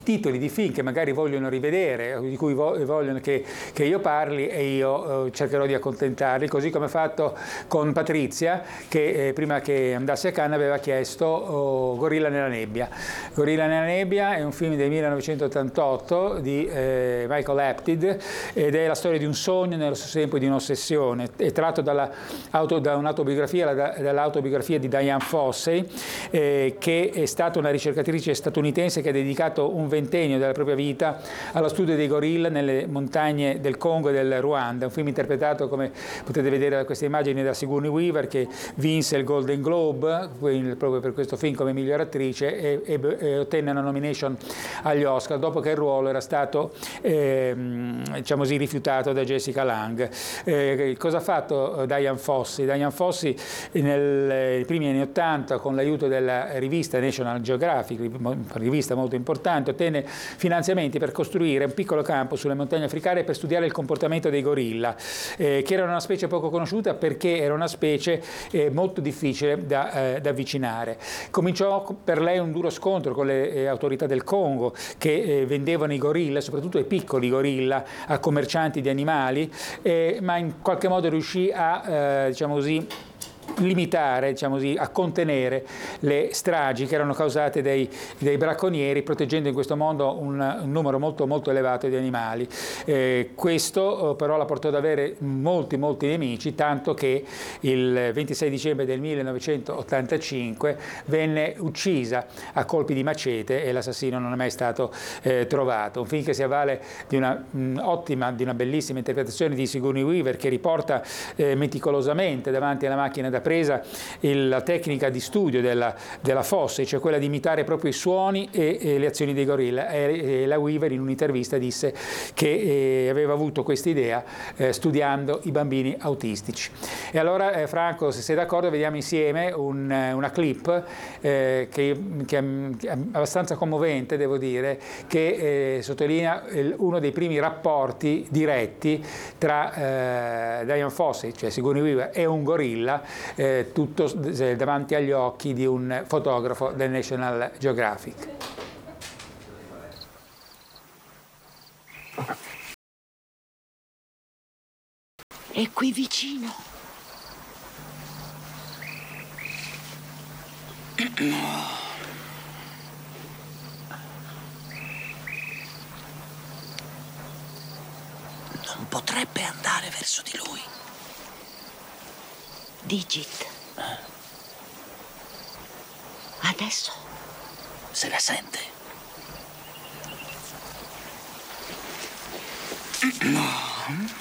titoli di film che magari vogliono rivedere, di cui vogliono che io parli, e io cercherò di accontentarli, così come ho fatto con Patrizia, che prima che andassi a Cannes aveva chiesto Gorilla nella nebbia. Gorilla nella nebbia è un film del 1988 di Michael Apted, ed è la storia di un sogno nello stesso tempo di un'ossessione. È tratto da un'autobiografia di Diane Fossey, che è stata una ricercatrice statunitense che ha dedicato un ventennio della propria vita allo studio dei gorilla nelle montagne del Congo e del Ruanda. Un film interpretato, come potete vedere da queste immagini, da Sigourney Weaver, che vinse il Golden Globe proprio per questo film come miglior attrice, e ottenne una nomination agli Oscar dopo che il ruolo era stato diciamo così, rifiutato da Jessica Lange. Cosa ha fatto Diane Fossey? Diane Fossey nei primi anni '80, con l'aiuto della rivista National Geographic, rivista molto importante, ottenne finanziamenti per costruire un piccolo campo sulle montagne africane per studiare il comportamento dei gorilla, che era una specie poco conosciuta perché era una specie molto difficile da avvicinare. Cominciò per lei un duro scontro con le autorità del Congo, che vendevano i gorilla, soprattutto i piccoli gorilla, a commercianti di animali, ma in qualche modo riuscì a diciamo così, limitare, diciamo così, a contenere le stragi che erano causate dai bracconieri, proteggendo in questo modo un numero molto molto elevato di animali. Questo però la portò ad avere molti nemici, tanto che il 26 dicembre del 1985 venne uccisa a colpi di macete e l'assassino non è mai stato trovato. Un film che si avvale di una una bellissima interpretazione di Sigourney Weaver, che riporta meticolosamente davanti alla macchina da presa la tecnica di studio della Fossey, cioè quella di imitare proprio i suoni e le azioni dei gorilla. E la Weaver in un'intervista disse che aveva avuto questa idea studiando i bambini autistici. E allora Franco, se sei d'accordo, vediamo insieme una clip che è abbastanza commovente, devo dire, che sottolinea uno dei primi rapporti diretti tra Diane Fossey, cioè Sigourney Weaver, e un gorilla, tutto davanti agli occhi di un fotografo del National Geographic. È qui vicino. Non potrebbe andare verso di lui. Digit. Adesso? Se la sente. No.